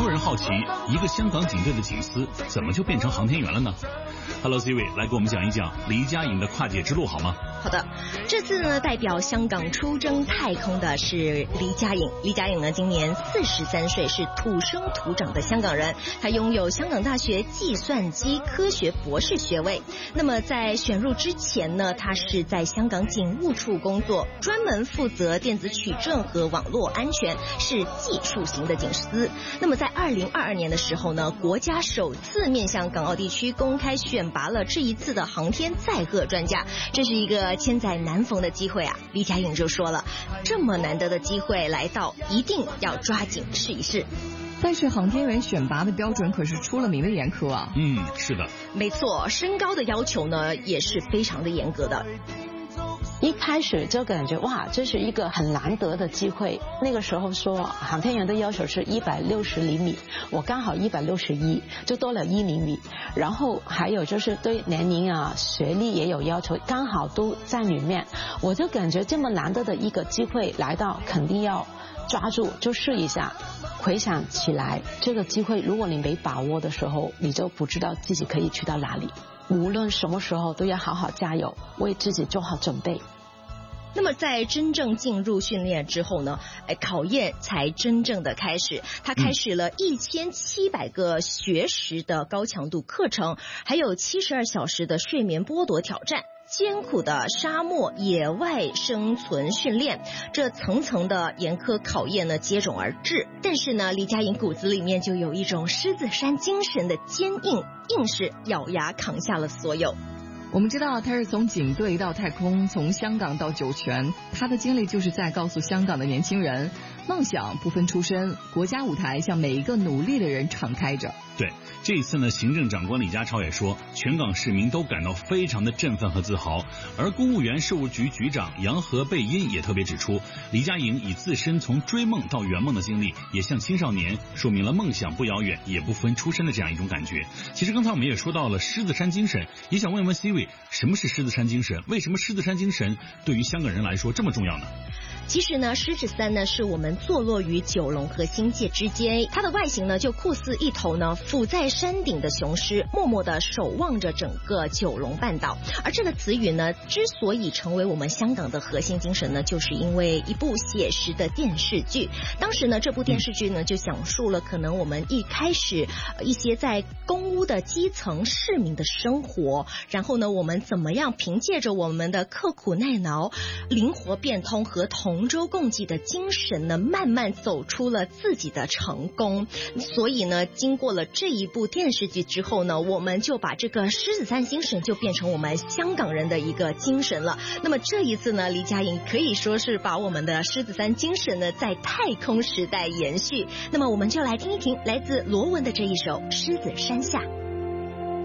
多人好奇，一个香港警队的警司怎么就变成航天员了呢？ Hello Siri， 来给我们讲一讲黎佳颖的跨界之路好吗？ 好的，这次呢，代表香港出征太空的是黎佳颖。黎佳颖呢，今年43岁，是土生土长的香港人，她拥有香港大学计算机科学博士学位。那么在选入之前呢，她是在香港警务处工作，专门负责电子取证和网络安全，是技术型的警司。那么在2022年的时候呢，国家首次面向港澳地区公开选拔了这一次的航天载荷专家，这是一个千载难逢的机会啊！黎佳颖就说了，这么难得的机会来到，一定要抓紧试一试。 但是航天员选拔的标准可是出了名的严苛啊。 是的， 没错，身高的要求呢也是非常的严格的。 一开始就感觉哇，这是一个很难得的机会。那个时候说航天员的要求是160厘米，我刚好161，就多了1厘米。然后还有就是对年龄啊、学历也有要求，刚好都在里面。我就感觉这么难得的一个机会来到，肯定要抓住，就试一下。回想起来，这个机会如果你没把握的时候，你就不知道自己可以去到哪里。无论什么时候都要好好加油，为自己做好准备。 那么在真正进入训练之后呢，考验才真正的开始。他开始了1700个学时的高强度课程，还有72小时的睡眠剥夺挑战。艰苦的沙漠野外生存训练，这层层的严苛考验呢接踵而至。但是呢，黎佳颖骨子里面就有一种狮子山精神的坚硬，硬是咬牙扛下了所有。 我们知道他是从警队到太空，从香港到九泉，他的经历就是在告诉香港的年轻人，梦想不分出身，国家舞台向每一个努力的人敞开着。 对，这一次呢，行政长官李家超也说，全港市民都感到非常的振奋和自豪。而公务员事务局局长杨何蓓茵也特别指出，黎佳颖以自身从追梦到圆梦的经历，也向青少年说明了梦想不遥远，也不分出身的这样一种感觉。其实刚才我们也说到了狮子山精神，也想问问 Siri， 什么是狮子山精神？为什么狮子山精神对于香港人来说这么重要呢？ 其实呢，狮子山呢是我们坐落于九龙和新界之间，它的外形呢就酷似一头呢伏在山顶的雄狮，默默地守望着整个九龙半岛。而这个词语呢，之所以成为我们香港的核心精神呢，就是因为一部写实的电视剧。当时呢，这部电视剧呢就讲述了可能我们一开始一些在公屋的基层市民的生活，然后呢，我们怎么样凭借着我们的刻苦耐劳、灵活变通和同舟共济的精神呢，慢慢走出了自己的成功。所以呢，经过了这一部电视剧之后呢，我们就把这个狮子山精神就变成我们香港人的一个精神了。那么这一次呢，黎佳颖可以说是把我们的狮子山精神呢在太空时代延续。那么我们就来听一听来自罗文的这一首《狮子山下》。